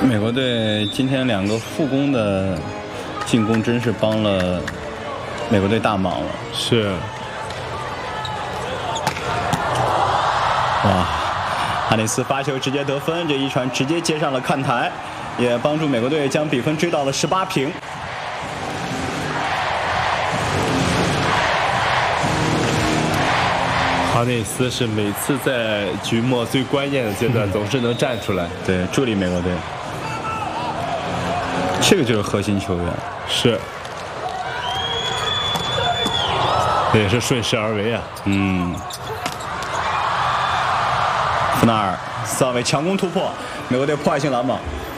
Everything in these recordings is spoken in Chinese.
美国队今天2个副攻的进攻真是帮了美国队大忙了。 是。 哇，哈内斯发球直接得分，这一传直接接上了看台，也帮助美国队将比分追到了18平。 哈内斯是每次在局末最关键的阶段总是能站出来， 对，助力美国队。这个就是核心球员， 是，这也是顺势而为啊。 弗纳尔4号位强攻突破，美国队破坏性拦网。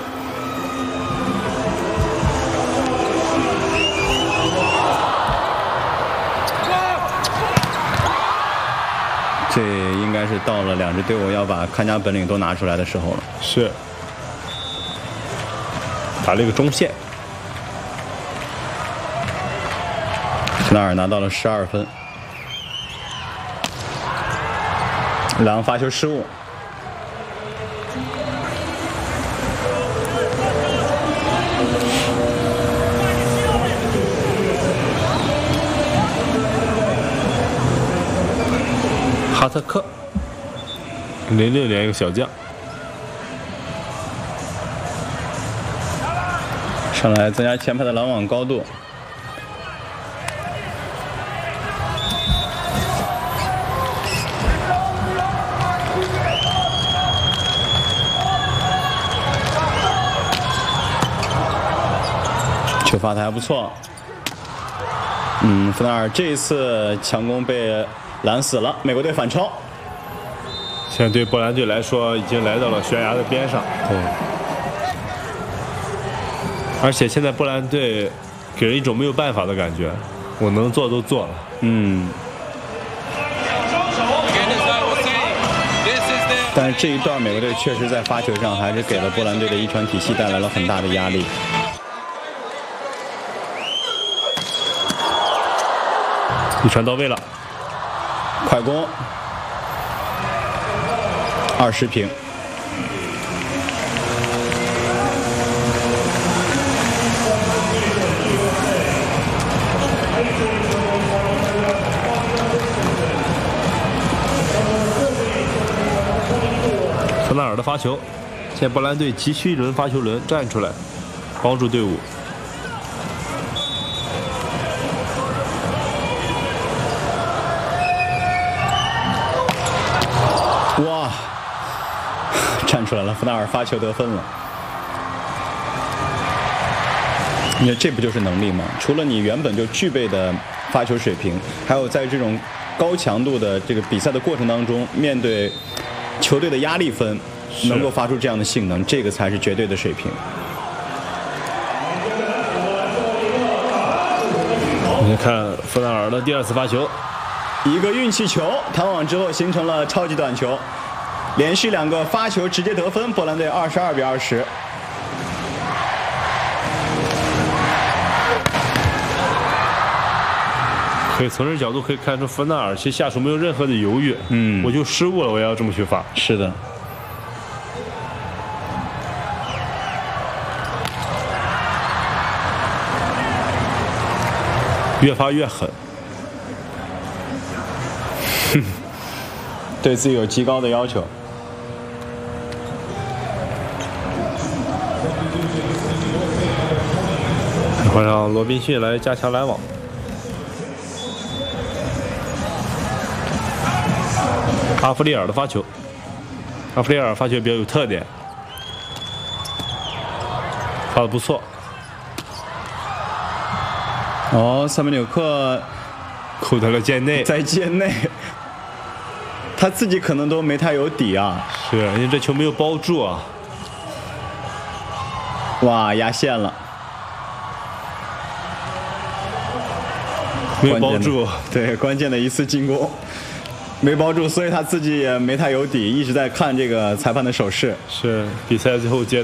这应该是到了2支队伍要把看家本领都拿出来的时候了。 是，打了一个中线。 弗纳尔拿到了12分。2发球失误。 哈特克06年一个小将， 上来增加前排的拦网高度。球发的还不错。弗纳尔这一次强攻被拦死了，美国队反超。 现在对波兰队来说，已经来到了悬崖的边上。 对。 而且现在波兰队给人一种没有办法的感觉，我能做都做了。 但是这一段美国队确实在发球上还是给了波兰队的一传体系带来了很大的压力。 一传到位了， 快攻，20平。 弗纳尔的发球，现在波兰队急需一轮发球轮站出来，帮助队伍。 哇，站出来了！弗纳尔发球得分了。你看，这不就是能力吗？除了你原本就具备的发球水平，还有在这种高强度的这个比赛的过程当中，面对球队的压力分，能够发出这样的性能，这个才是绝对的水平。 你看弗纳尔的第2次发球。 一个运气球弹网之后形成了超级短球，连续2个发球直接得分，波兰队22比20。 可以从这角度可以看出，弗纳尔其实下手没有任何的犹豫。我就失误了，我也要这么去发。 是的。 越发越狠。 对自己有极高的要求。 换上罗宾逊来加强拦网。阿弗利尔的发球，阿弗利尔发球比较有特点，发的不错。 塞梅纽克扣在了界内， 在界内。他自己可能都没太有底啊， 是因为这球没有包住啊！ 哇，压线了， 没有包住， 对，关键的一次进攻没包住，所以他自己也没太有底，一直在看这个裁判的手势。 是比赛最后阶段。